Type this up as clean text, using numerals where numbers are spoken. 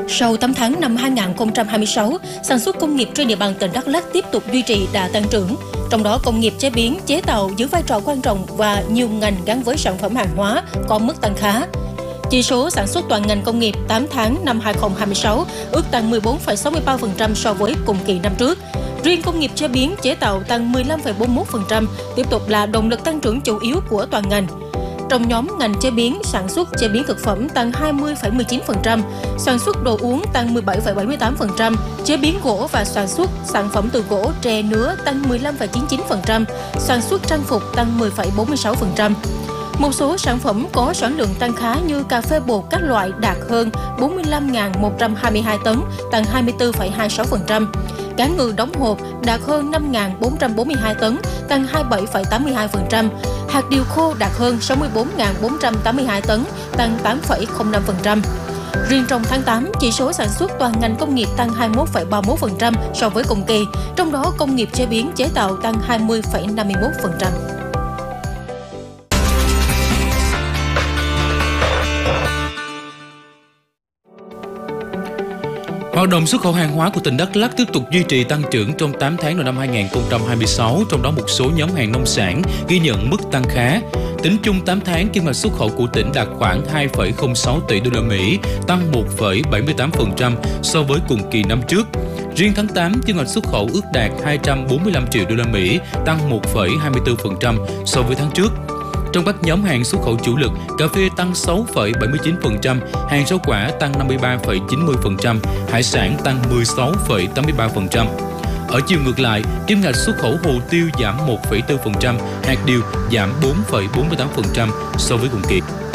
Sau 8 tháng năm 2026, sản xuất công nghiệp trên địa bàn tỉnh Đắk Lắk tiếp tục duy trì đà tăng trưởng. Trong đó, công nghiệp chế biến, chế tạo giữ vai trò quan trọng và nhiều ngành gắn với sản phẩm hàng hóa có mức tăng khá. Chỉ số sản xuất toàn ngành công nghiệp 8 tháng năm 2026 ước tăng 14,63% so với cùng kỳ năm trước. Riêng công nghiệp chế biến, chế tạo tăng 15,41%, tiếp tục là động lực tăng trưởng chủ yếu của toàn ngành. Trong nhóm ngành chế biến, sản xuất chế biến thực phẩm tăng 20,19%, sản xuất đồ uống tăng 17,78%, chế biến gỗ và sản xuất sản phẩm từ gỗ, tre, nứa tăng 15,99%, sản xuất trang phục tăng 10,46%. Một số sản phẩm có sản lượng tăng khá như cà phê bột các loại đạt hơn 45.122 tấn, tăng 24,26%. Cá ngừ đóng hộp đạt hơn 5.442 tấn, tăng 27,82%. Hạt điều khô đạt hơn 64.482 tấn, tăng 8,05%. Riêng trong tháng 8, chỉ số sản xuất toàn ngành công nghiệp tăng 21,31% so với cùng kỳ, trong đó công nghiệp chế biến chế tạo tăng 20,51%. Hoạt động xuất khẩu hàng hóa của tỉnh Đắk Lắk tiếp tục duy trì tăng trưởng trong 8 tháng đầu năm 2026, trong đó một số nhóm hàng nông sản ghi nhận mức tăng khá. Tính chung 8 tháng, kim ngạch xuất khẩu của tỉnh đạt khoảng 2,06 tỷ đô la Mỹ, tăng 1,78% so với cùng kỳ năm trước. Riêng tháng 8, kim ngạch xuất khẩu ước đạt 245 triệu đô la Mỹ, tăng 1,24% so với tháng trước. Trong các nhóm hàng xuất khẩu chủ lực, cà phê tăng 6,79%, hàng rau quả tăng 53,90%, hải sản tăng 16,83%. Ở chiều ngược lại, kim ngạch xuất khẩu hồ tiêu giảm 1,4%, hạt điều giảm 4,48% so với cùng kỳ.